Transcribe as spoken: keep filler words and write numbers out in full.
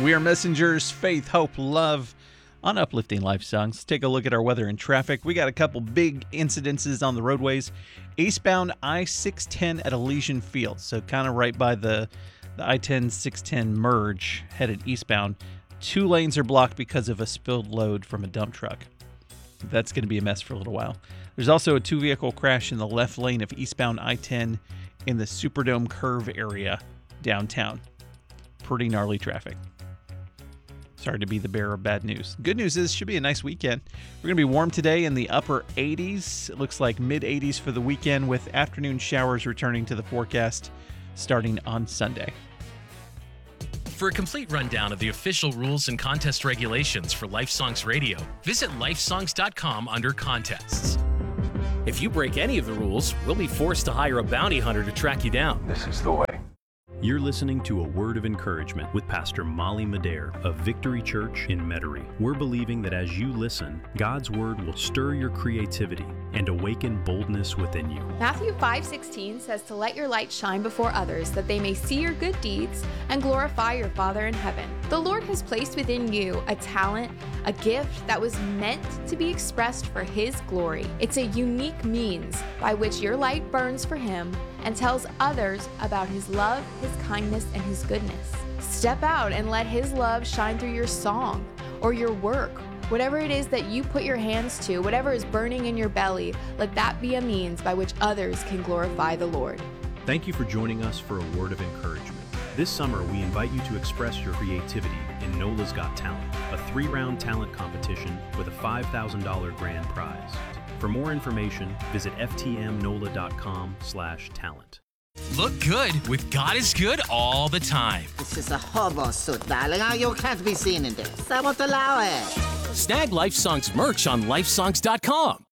We are messengers, faith, hope, love on Uplifting Life Songs. Let's take a look at our weather and traffic. We got a couple big incidences on the roadways. Eastbound I six ten at Elysian Field, so kind of right by the, the I ten six ten merge headed eastbound. Two lanes are blocked because of a spilled load from a dump truck. That's going to be a mess for a little while. There's also a two-vehicle crash in the left lane of eastbound I ten in the Superdome Curve area downtown. Pretty gnarly traffic. Sorry to be the bearer of bad news. Good news is, should be a nice weekend. We're going to be warm today in the upper eighties. It looks like mid eighties for the weekend, with afternoon showers returning to the forecast starting on Sunday. For a complete rundown of the official rules and contest regulations for Lifesongs Radio, visit lifesongs dot com under contests. If you break any of the rules, we'll be forced to hire a bounty hunter to track you down. This is the way. You're listening to A Word of Encouragement with Pastor Molly Madare of Victory Church in Metairie. We're believing that as you listen, God's Word will stir your creativity and awaken boldness within you. Matthew five sixteen says to let your light shine before others, that they may see your good deeds and glorify your Father in heaven. The Lord has placed within you a talent, a gift that was meant to be expressed for His glory. It's a unique means by which your light burns for Him and tells others about His love, His kindness, and His goodness. Step out and let His love shine through your song or your work. Whatever it is that you put your hands to, whatever is burning in your belly, let that be a means by which others can glorify the Lord. Thank you for joining us for A Word of Encouragement. This summer, we invite you to express your creativity in NOLA's Got Talent, a three-round talent competition with a five thousand dollars grand prize. For more information, visit f t m nola dot com slash talent. Look good with God is Good all the time. This is a hobo suit, darling. You can't be seen in this. I won't allow it. Snag Lifesongs merch on lifesongs dot com.